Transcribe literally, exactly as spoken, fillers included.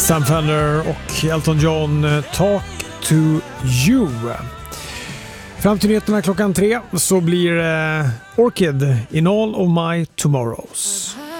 Sam Fender och Elton John, Talk to You. Fram till nyheterna klockan tre så blir eh, Orchid in All of My Tomorrows.